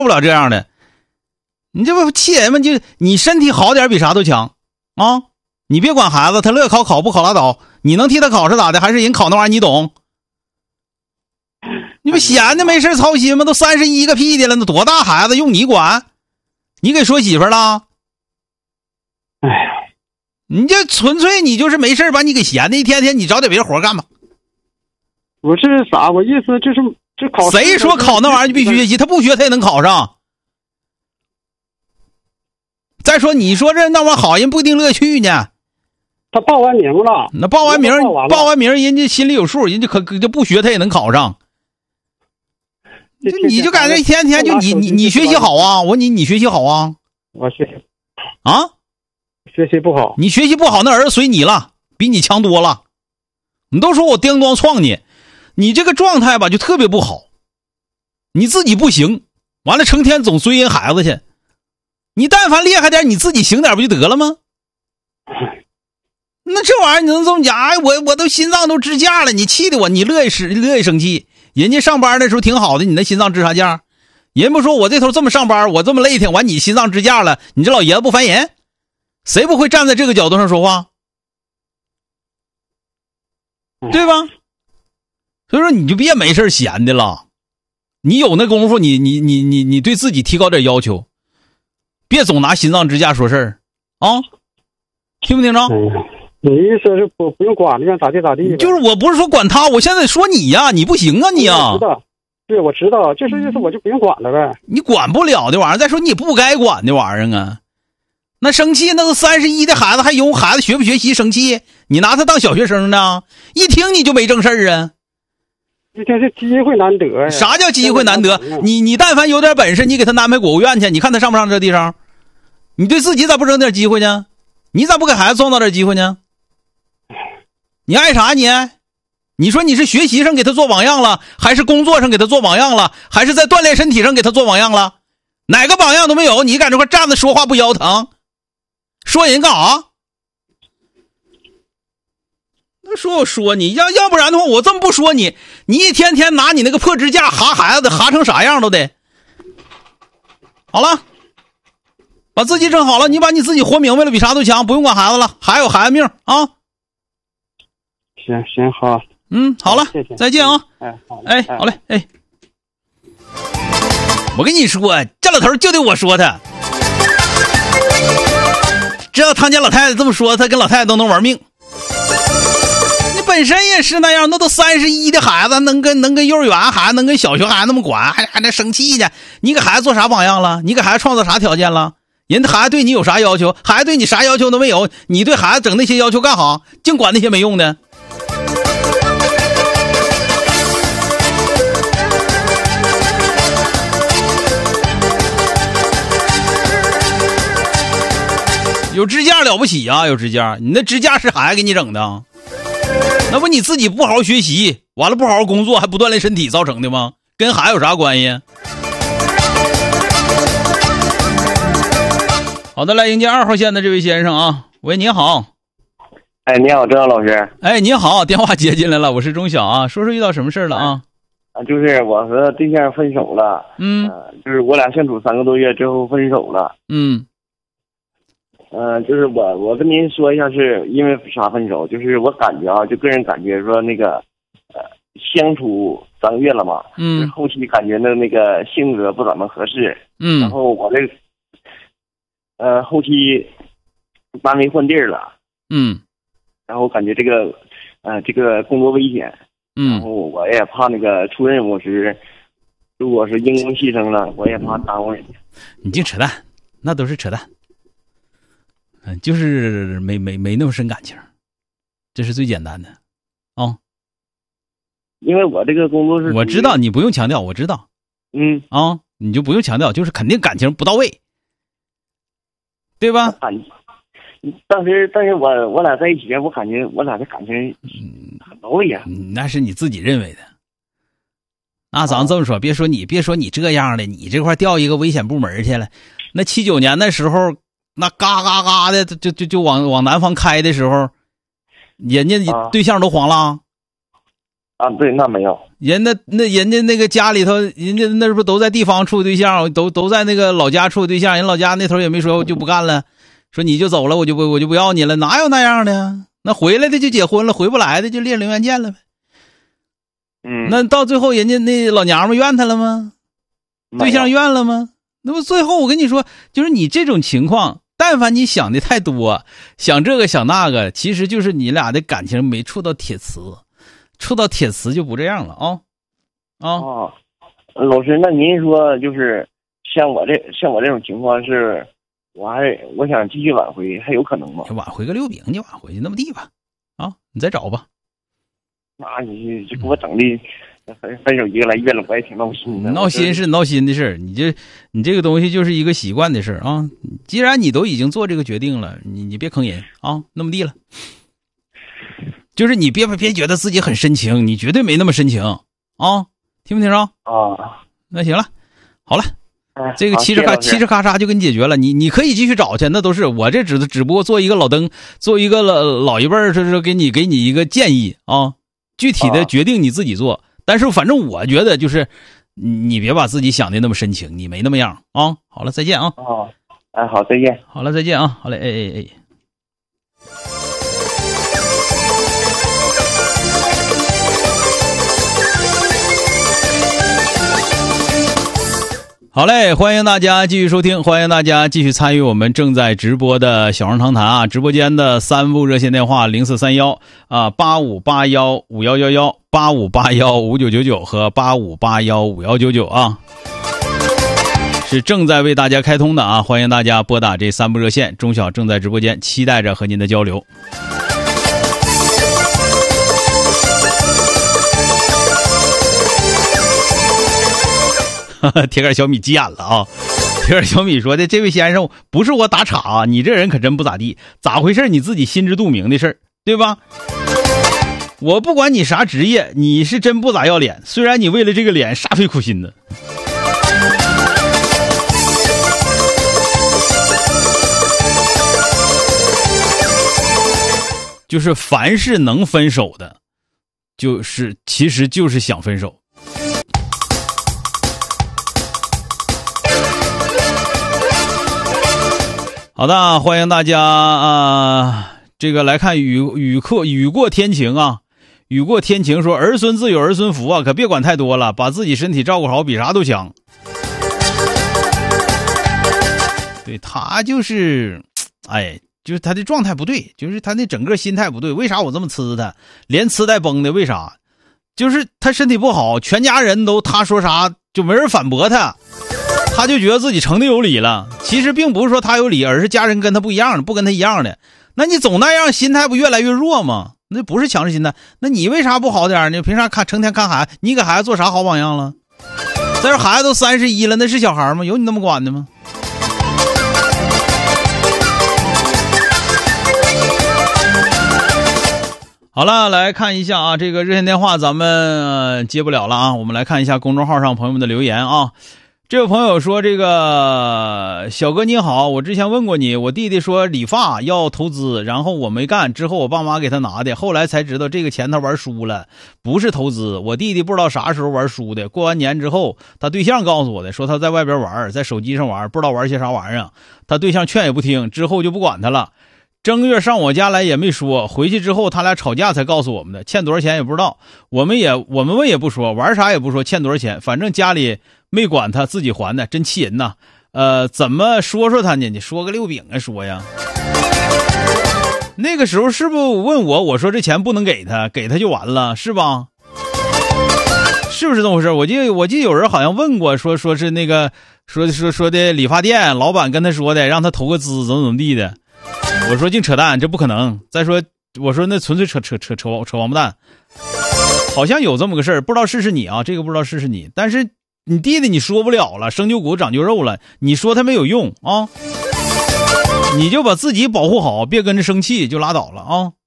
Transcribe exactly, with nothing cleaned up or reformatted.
不了这样的。你这不气人吗？就你身体好点比啥都强啊！你别管孩子，他乐考考不考拉倒，你能替他考是咋的？还是人考那玩意儿你懂？你不闲的没事操心吗？都三十一个屁的了，那多大孩子用你管？你给说媳妇了？ 哎呀， 你这纯粹你就是没事把你给闲的，一天天你找点别的活干吧。 我这是啥？我意思就是这考试。 谁说考那玩意儿就必须学习？他不学他也能考上。再说你说这那玩意儿好人不一定乐去呢。 他报完名了， 那报完名报完报完名人家心里有数，人家可可就不学他也能考上。就你就感觉一天天就你你你学习好啊？我你你学习好啊？ 我学习啊， 学习不好。 你学习不好，那儿子随你了，比你强多了。你都说我叮咣撞你，你这个状态吧就特别不好。你自己不行，完了成天总追人孩子去。你但凡厉害点，你自己行点不就得了吗？那这玩意儿你能这么讲？哎，我我都心脏都支架了，你气的我，你乐意使乐意生气。人家上班的时候挺好的，你那心脏支啥架？人不说我这头这么上班，我这么累挺，完你心脏支架了，你这老爷子不烦人？谁不会站在这个角度上说话？对吧？所以说你就别没事闲的了，你有那功夫，你你你你你对自己提高点要求，别总拿心脏支架说事儿啊，听不听着？ 嗯，你的意思是不不用管了，让咋地咋地？ 就是我不是说管他，我现在说你呀，你不行啊你呀。 我知道，对，我知道，就是意思我就不用管了呗。 你管不了的玩意儿，再说你不该管的玩意儿啊。那生气，那都三十一的孩子，还有孩子学不学习生气？你拿他当小学生呢？一听你就没正事儿啊！ 一听是机会难得呀。 啥叫机会难得？你你但凡有点本事，你给他安排国务院去，你看他上不上这地方？你对自己咋不整点机会呢？你咋不给孩子创造点机会呢？你爱啥你？你说你是学习上给他做榜样了，还是工作上给他做榜样了，还是在锻炼身体上给他做榜样了？哪个榜样都没有，你敢这块站着说话不腰疼？说人干啥？那说我说你要要不然的话，我这么不说你，你一天天拿你那个破支架哈孩子，哈成啥样都得。好了，把自己整好了，你把你自己活明白了，比啥都强，不用管孩子了，还有孩子命啊。 行行好， 嗯，好了， 谢谢再见啊。 哎，好， 哎，好嘞，哎。我跟你说，这老头就得我说他，只要他家老太太这么说，他跟老太太都能玩命。你本身也是那样，那都三十一的孩子，能跟能跟幼儿园孩子，能跟小学孩子那么管，还还那生气呢？你给孩子做啥榜样了？你给孩子创造啥条件了？人孩子对你有啥要求？孩子对你啥要求都没有，你对孩子整那些要求干啥？净管那些没用的。有支架了不起啊，有支架，你那支架是孩子给你整的，那不你自己不好好学习，完了不好好工作，还不锻炼身体造成的吗？跟孩子有啥关系？好的，来迎接二号线的这位先生啊，喂，你好。 哎，你好，郑阳老师。 哎，你好，电话接进来了，我是钟晓啊，说说遇到什么事了啊？ 啊，就是我和对象分手了， 嗯、 呃，就是我俩相处三个多月之后分手了， 嗯。 呃，就是我我跟您说一下是因为啥分手，就是我感觉啊，就个人感觉说那个，呃，相处三个月了嘛， 嗯， 后期感觉那那个性格不怎么合适， 嗯， 然后我这，呃，后期单位换地儿了， 嗯， 然后感觉这个，呃，这个工作危险， 嗯， 然后我也怕那个出任务时，如果是因公牺牲了，我也怕耽误人家。 你净扯淡，那都是扯淡。嗯，就是没没没那么深感情，这是最简单的，啊、哦。 因为我这个工作是， 我知道你不用强调，我知道， 嗯啊，你就不用强调，就是肯定感情不到位，对吧？ 当时，但是我我俩在一起，我感觉我俩的感情很到位呀。 那是你自己认为的。那咱这么说，别说你，别说你这样的，你这块调一个危险部门去了，那七九年的时候。那嘎嘎嘎的就就就往往南方开的时候，人家对象都黄了。 啊，对，那没有。 人那那人家那个家里头，人家那不都在地方处对象，都都在那个老家处对象，人老家那头也没说我就不干了，说你就走了，我就不我就不要你了，哪有那样的？那回来的就结婚了，回不来的就烈灵缘见了呗。 嗯， 那到最后人家那老娘们怨他了吗？对象怨了吗？那不最后我跟你说，就是你这种情况，但凡你想的太多，想这个想那个，其实就是你俩的感情没触到铁瓷，触到铁瓷就不这样了啊啊！ 哦，老师，那您说就是像我这像我这种情况是，我还我想继续挽回，还有可能吗？ 挽回个六饼，你挽回去那么地吧，啊，你再找吧。 那你就给我整的分分手一个来月了，我也挺闹心的。 闹心是闹心的事儿，你这你这个东西就是一个习惯的事儿啊。既然你都已经做这个决定了，你你别坑人啊，那么地了。就是你别别觉得自己很深情，你绝对没那么深情啊，听没听着？ 啊， 那行了，好了。 哎、 这个嘁哧咔嘁哧咔嚓就给你解决了，你你可以继续找去，那都是我这只只不过做一个老登，做一个老老一辈儿，就是给你给你一个建议啊，具体的决定你自己做。啊、但是反正我觉得就是你别把自己想的那么深情，你没那么样啊。好了，再见啊。 哦，哎，好，再见。 好了，再见啊。好嘞，哎哎哎。好嘞，欢迎大家继续收听，欢迎大家继续参与我们正在直播的小声长谈啊！直播间的三部热线电话零四三幺啊八五八幺五幺幺幺八五八幺五九九九和八五八幺五幺九九啊，是正在为大家开通的啊！欢迎大家拨打这三部热线，钟晓正在直播间，期待着和您的交流。铁杆小米急眼了啊！铁杆小米说的：“这位先生，不是我打岔啊，你这人可真不咋地，咋回事？你自己心知肚明的事儿，对吧？我不管你啥职业，你是真不咋要脸。虽然你为了这个脸煞费苦心的。”就是凡是能分手的，就是其实就是想分手。好的，欢迎大家啊、呃！这个来看雨雨过雨过天晴啊，雨过天晴说儿孙自有儿孙福啊，可别管太多了，把自己身体照顾好比啥都强。对他就是，哎，就是他的状态不对，就是他的整个心态不对。为啥我这么呲他？连呲带崩的，为啥？就是他身体不好，全家人都他说啥就没人反驳他。他就觉得自己成的有理了，其实并不是说他有理，而是家人跟他不一样的，不跟他一样的。那你总那样，心态不越来越弱吗？那不是强势心态。那你为啥不好点呢？凭啥看成天看孩子？你给孩子做啥好榜样了？但是孩子都三十一了，那是小孩吗？有你那么管的吗？好了，来看一下啊，这个热线电话咱们、呃、接不了了啊，我们来看一下公众号上朋友们的留言啊。这位朋友说，这个小哥你好，我之前问过你，我弟弟说理发要投资，然后我没干，之后我爸妈给他拿的，后来才知道这个钱他玩输了，不是投资。我弟弟不知道啥时候玩输的，过完年之后他对象告诉我的，说他在外边玩，在手机上玩，不知道玩些啥玩意儿，他对象劝也不听，之后就不管他了。正月上我家来也没说，回去之后他俩吵架才告诉我们的，欠多少钱也不知道，我们也我们问也不说，玩啥也不说，欠多少钱，反正家里没管他，自己还的，真气人呐！呃，怎么说说他呢？你说个六饼啊，说呀！那个时候是不是问我？我说这钱不能给他，给他就完了，是吧？是不是这么回事？我记得我记得有人好像问过，说说是那个说说说的理发店老板跟他说的，让他投个资，怎么怎么地的。我说净扯淡，这不可能。再说，我说那纯粹扯扯扯扯扯王八蛋。好像有这么个事儿，不知道是是你啊，这个不知道是是你，但是。你弟弟你说不了了，生就骨长就肉了，你说他没有用啊，你就把自己保护好，别跟着生气就拉倒了啊。